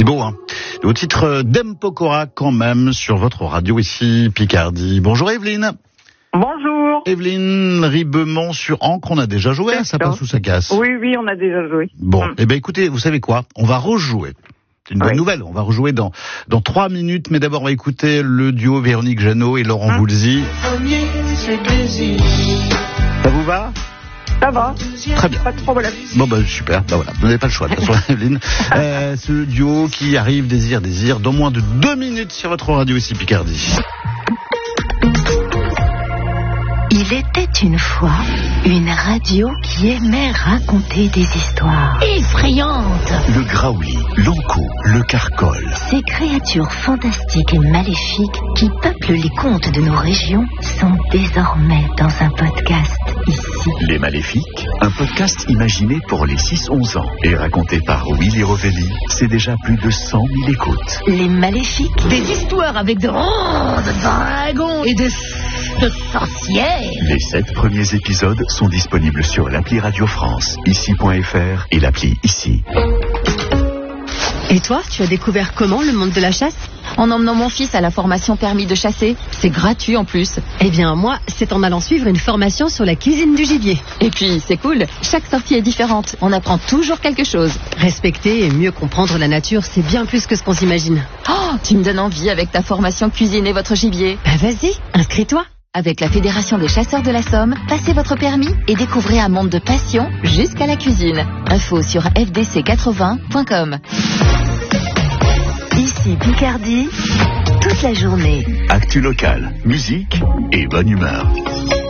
beau, hein. Au titre d'Empokora quand même sur votre radio ici Picardie. Bonjour Evelyne. Bonjour. Evelyne Ribemont sur Ancre, on a déjà joué à Ça passe ou ça casse. Oui, on a déjà joué. Bon, écoutez, vous savez quoi ? On va rejouer. C'est une bonne nouvelle, on va rejouer dans 3 minutes, mais d'abord on va écouter le duo Véronique Jeannot et Laurent Voulzy. Ça vous va ? Ça va. Très bien. Pas de problème. Bon super, voilà, vous n'avez pas le choix de toute façon, Evelyne. Ce duo qui arrive, Désir, dans moins de 2 minutes sur votre radio ici Picardie. Il était une fois une radio qui aimait raconter des histoires effrayantes. Le Graouli, l'Ankou, le Carcol. Ces créatures fantastiques et maléfiques qui peuplent les contes de nos régions sont désormais dans un podcast ici. Les Maléfiques, un podcast imaginé pour les 6-11 ans et raconté par Willy Rovelli, c'est déjà plus de 100 000 écoutes. Les Maléfiques, des histoires avec de dragons et de sorcières. Les 7 premiers épisodes sont disponibles sur l'appli Radio France, ici.fr et l'appli Ici. Et toi, tu as découvert comment le monde de la chasse ? En emmenant mon fils à la formation permis de chasser. C'est gratuit en plus. Eh bien, moi, c'est en allant suivre une formation sur la cuisine du gibier. Et puis, c'est cool. Chaque sortie est différente. On apprend toujours quelque chose. Respecter et mieux comprendre la nature, c'est bien plus que ce qu'on s'imagine. Oh, tu me donnes envie avec ta formation Cuisiner votre gibier. Bah vas-y, inscris-toi. Avec la Fédération des chasseurs de la Somme, passez votre permis et découvrez un monde de passion jusqu'à la cuisine. Info sur fdc80.com. Ici Picardie, toute la journée. Actu local, musique et bonne humeur.